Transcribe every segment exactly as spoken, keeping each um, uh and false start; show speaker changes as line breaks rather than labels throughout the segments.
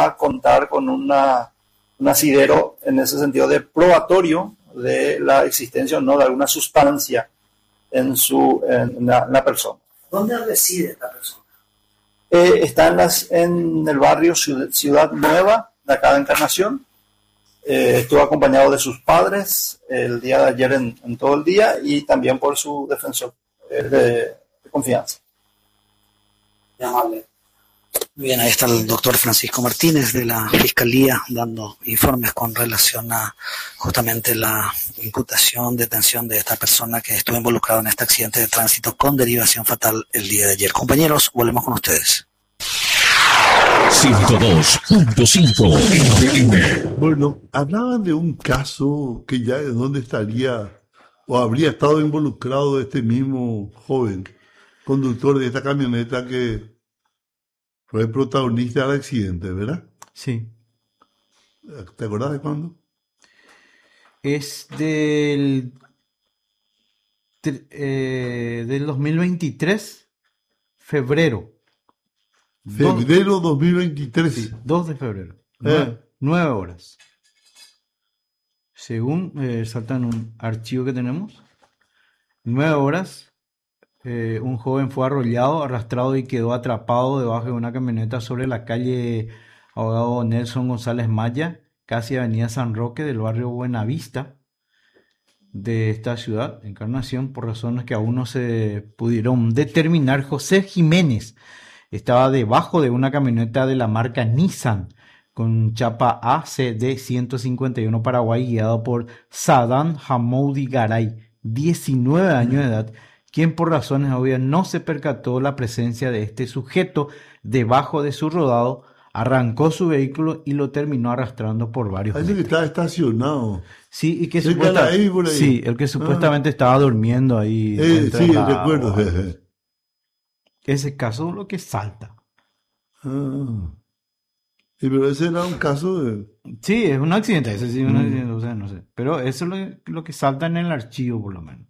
a contar con una, un asidero en ese sentido de probatorio de la existencia o no de alguna sustancia en, su, en, la, en la persona.
¿Dónde reside esta persona?
Eh, está en, las, en el barrio Ciudad, Ciudad Nueva, de acá de Encarnación. Eh, estuvo acompañado de sus padres el día de ayer en, en todo el día y también por su defensor eh, de, de confianza.
Muy amable. Bien, ahí está el doctor Francisco Martínez de la Fiscalía dando informes con relación a justamente la imputación, detención de esta persona que estuvo involucrada en este accidente de tránsito con derivación fatal el día de ayer. Compañeros, volvemos con ustedes.
ciento dos punto cinco.
Bueno, hablaban de un caso que ya es donde estaría o habría estado involucrado este mismo joven conductor de esta camioneta que fue protagonista del accidente, ¿verdad?
Sí.
¿Te acordás de cuándo?
Es del, eh, del dos mil veintitrés, febrero.
Febrero dos mil veintitrés.
Sí, dos de febrero.
Eh.
Nueve horas. Según eh, salta en un archivo que tenemos, nueve horas. Eh, un joven fue arrollado, arrastrado y quedó atrapado debajo de una camioneta sobre la calle Abogado Nelson González Maya, casi avenida San Roque del barrio Buenavista de esta ciudad, Encarnación, por razones que aún no se pudieron determinar. José Jiménez estaba debajo de una camioneta de la marca Nissan con chapa A C D ciento cincuenta y uno Paraguay, guiado por Sadán Hamoudi Garay, diecinueve años de edad, quien por razones obvias no se percató la presencia de este sujeto debajo de su rodado, arrancó su vehículo y lo terminó arrastrando por varios
Parece
metros.
que estaba estacionado.
Sí, y que
Sí,
supuesta-
ahí, por ahí.
sí, el que supuestamente ah. estaba durmiendo ahí.
Eh, sí,
la...
recuerdo.
Ese caso es lo que salta.
Ah. Sí, pero ese era un caso de...
Sí, es un accidente, ese sí es un
Mm.
accidente, o sea, no sé. Pero eso es lo, lo que salta en el archivo, por lo menos.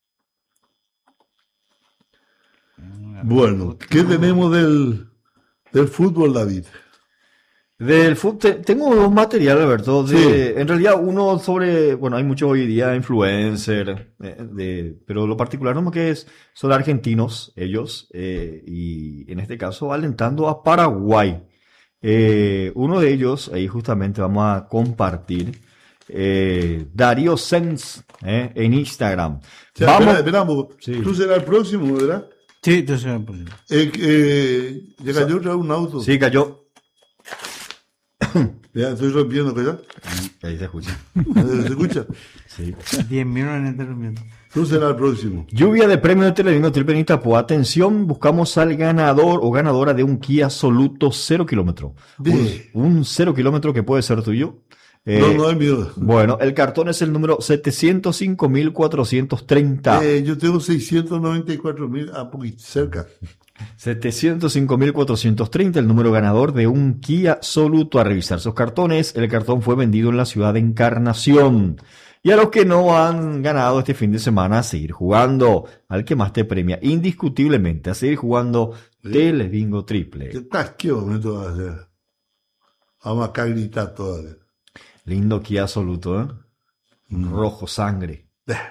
Bueno, ¿qué tenemos del, del fútbol, David?
Del fútbol, tengo dos materiales, Alberto. De,
Sí.
En realidad, uno sobre, bueno, hay muchos hoy día influencer, eh, de, pero lo particular no que es, son argentinos, ellos, eh, y en este caso alentando a Paraguay. Eh, uno de ellos, ahí justamente vamos a compartir, eh, Darío Sens, eh, en Instagram.
O sea,
Vamos,
espera, espera,
Sí.
tú serás el próximo, ¿verdad?
Sí, entonces, pues,
Eh, eh, ya cayó otra vez un auto.
sí, cayó.
Ya estoy rompiendo, ¿verdad?
Ahí se escucha.
¿Se escucha?
Sí.
diez mil no interrumpiendo.
Tú serás el próximo.
Lluvia de premios de Televino Triple en Itapú. Atención, buscamos al ganador o ganadora de un Kia Soluto cero kilómetro.
De-
Un, un cero kilómetro que puede ser tuyo. Eh,
No, no hay miedo.
Bueno, el cartón es el número setecientos cinco mil cuatrocientos treinta.
Eh, yo tengo seiscientos noventa y cuatro mil, a poquito cerca.
setecientos cinco mil cuatrocientos treinta, el número ganador de un Kia Soluto. A revisar sus cartones, el cartón fue vendido en la ciudad de Encarnación. Y a los que no han ganado este fin de semana, a seguir jugando. Al que más te premia, indiscutiblemente, a seguir jugando
Sí.
Telebingo Triple.
¿Qué tal? ¿Qué momento va a hacer? Vamos acá a gritar todavía.
Lindo Kia Soluto, ¿eh? Rojo sangre.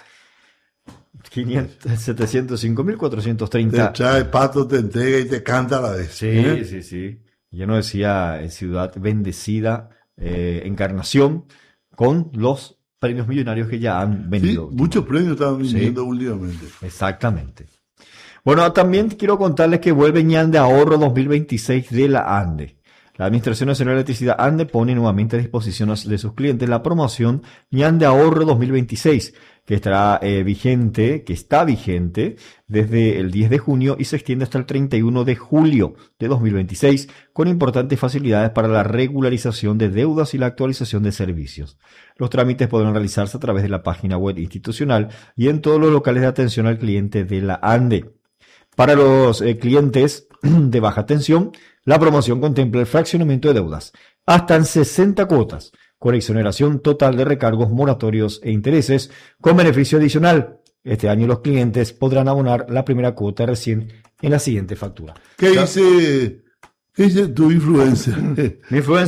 quinientos, setecientos cinco mil cuatrocientos
Te
treinta.
trae pato, te entrega y te canta a la vez.
Sí,
¿eh?
sí, sí. Yo no decía en Ciudad Bendecida, eh, Encarnación, con los premios millonarios que ya han
Sí,
venido.
muchos premios estaban
Sí.
viniendo últimamente.
Exactamente. Bueno, también quiero contarles que vuelve Ñan de Ahorro dos mil veintiséis de la ANDE. La Administración Nacional de Electricidad ANDE pone nuevamente a disposición de sus clientes la promoción Ñan de Ahorro dos mil veintiséis, que estará eh, vigente, que está vigente desde el diez de junio y se extiende hasta el treinta y uno de julio de dos mil veintiséis, con importantes facilidades para la regularización de deudas y la actualización de servicios. Los trámites podrán realizarse a través de la página web institucional y en todos los locales de atención al cliente de la ANDE. Para los eh, clientes de baja tensión, la promoción contempla el fraccionamiento de deudas hasta en sesenta cuotas, con exoneración total de recargos moratorios e intereses, con beneficio adicional. Este año los clientes podrán abonar la primera cuota recién en la siguiente factura.
¿Qué dice, qué dice tu influencer?
Mi influencia